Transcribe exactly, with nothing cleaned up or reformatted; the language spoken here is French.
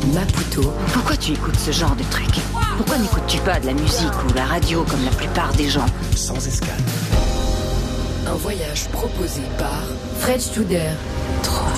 Maputo. Pourquoi tu écoutes ce genre de truc? Pourquoi n'écoutes-tu pas de la musique ou la radio comme la plupart des gens? Sans escale. Un voyage proposé par Fred Studer. Trois.